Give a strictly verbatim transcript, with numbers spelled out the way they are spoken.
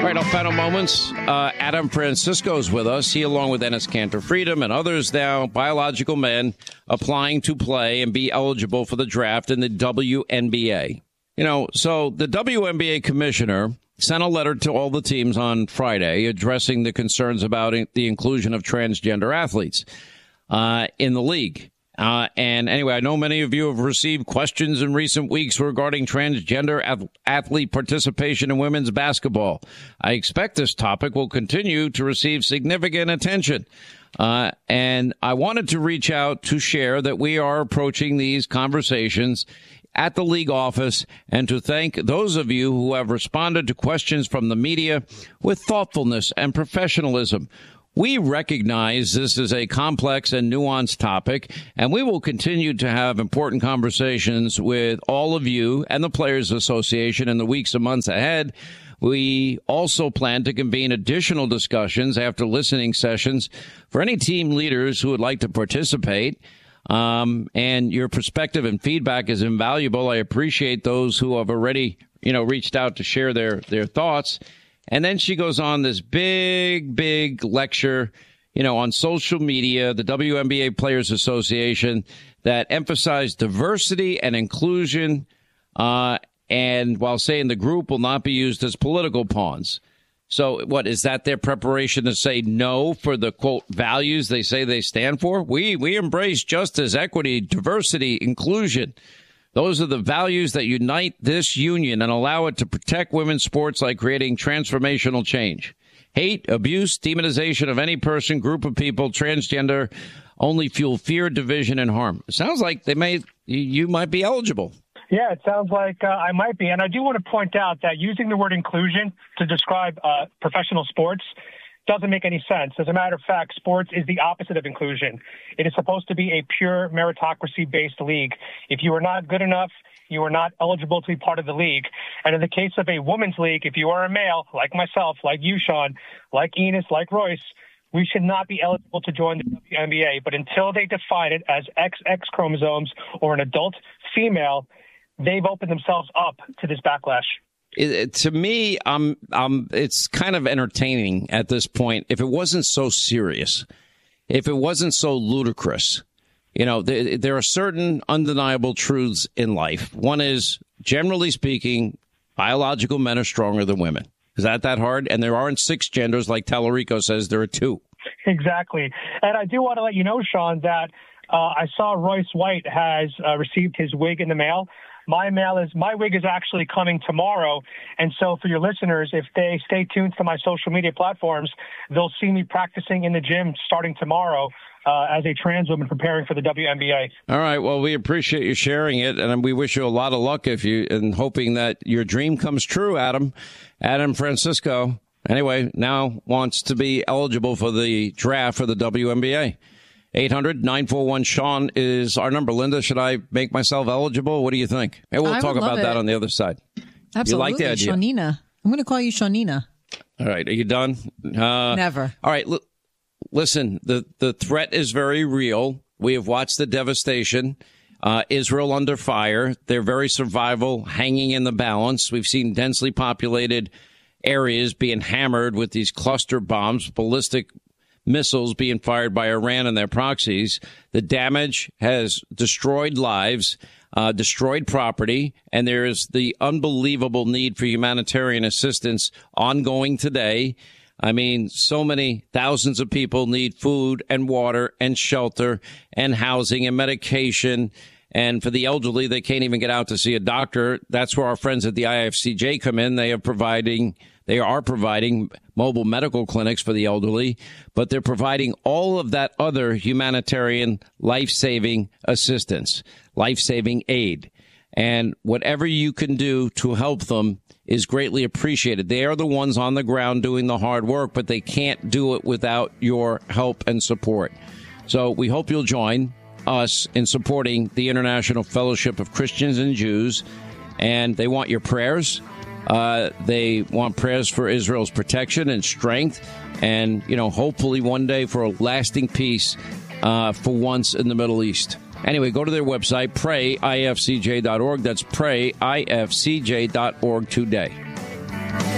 right, our final moments. Uh, Adam Francisco is with us. He, along with Enes Kanter Freedom and others now, biological men applying to play and be eligible for the draft in the W N B A. You know, so the W N B A commissioner sent a letter to all the teams on Friday addressing the concerns about the inclusion of transgender athletes uh, in the league. Uh, and anyway, I know many of you have received questions in recent weeks regarding transgender ath- athlete participation in women's basketball. I expect this topic will continue to receive significant attention. Uh, and I wanted to reach out to share that we are approaching these conversations at the league office and to thank those of you who have responded to questions from the media with thoughtfulness and professionalism. We recognize this is a complex and nuanced topic, and we will continue to have important conversations with all of you and the Players Association in the weeks and months ahead. We also plan to convene additional discussions after listening sessions for any team leaders who would like to participate. Um, and your perspective and feedback is invaluable. I appreciate those who have already, you know, reached out to share their, their thoughts. And then she goes on this big, big lecture, you know, on social media, the W N B A Players Association, that emphasized diversity and inclusion, uh, and while saying the group will not be used as political pawns. So what, is that their preparation to say no for the, quote, values they say they stand for? We, we embrace justice, equity, diversity, inclusion. Those are the values that unite this union and allow it to protect women's sports like creating transformational change. Hate, abuse, demonization of any person, group of people, transgender, only fuel fear, division, and harm. It sounds like they may, you might be eligible. Yeah, it sounds like uh, I might be. And I do want to point out that using the word inclusion to describe uh, professional sports doesn't make any sense. As a matter of fact, sports is the opposite of inclusion. It is supposed to be a pure meritocracy-based league. If you are not good enough, you are not eligible to be part of the league. And in the case of a women's league, if you are a male, like myself, like you, Sean, like Enos, like Royce, we should not be eligible to join the W N B A. But until they define it as X X chromosomes or an adult female, they've opened themselves up to this backlash. It, it, to me, um, um, it's kind of entertaining at this point. If it wasn't so serious, if it wasn't so ludicrous, you know, th- there are certain undeniable truths in life. One is, generally speaking, biological men are stronger than women. Is that that hard? And there aren't six genders like Tallarico says. There are two. Exactly. And I do want to let you know, Sean, that uh, I saw Royce White has uh, received his wig in the mail. My mail is my wig is actually coming tomorrow. And so for your listeners, if they stay tuned to my social media platforms, they'll see me practicing in the gym starting tomorrow uh, as a trans woman preparing for the W N B A. All right. Well, we appreciate you sharing it. And we wish you a lot of luck if you and hoping that your dream comes true, Adam. Adam Francisco, anyway, now wants to be eligible for the draft for the W N B A. eight hundred nine four one Sean is our number. Linda, should I make myself eligible? What do you think? Hey, we'll I talk about it. that on the other side. Absolutely. You like the idea? Shawnina. I'm going to call you Shawnina. All right. Are you done? Uh, Never. All right. L- listen, the, the threat is very real. We have watched the devastation. Uh, Israel under fire. They're very survival, hanging in the balance. We've seen densely populated areas being hammered with these cluster bombs, ballistic missiles being fired by Iran and their proxies. The damage has destroyed lives, uh, destroyed property, and there is the unbelievable need for humanitarian assistance ongoing today. I mean, so many thousands of people need food and water and shelter and housing and medication. And for the elderly, they can't even get out to see a doctor. That's where our friends at the I F C J come in. They are providing They are providing mobile medical clinics for the elderly, but they're providing all of that other humanitarian life-saving assistance, life-saving aid. And whatever you can do to help them is greatly appreciated. They are the ones on the ground doing the hard work, but they can't do it without your help and support. So we hope you'll join us in supporting the International Fellowship of Christians and Jews. And they want your prayers. Uh, they want prayers for Israel's protection and strength, and, you know, hopefully one day for a lasting peace uh, for once in the Middle East. Anyway, go to their website, pray I F C J dot org. That's pray I F C J dot org today.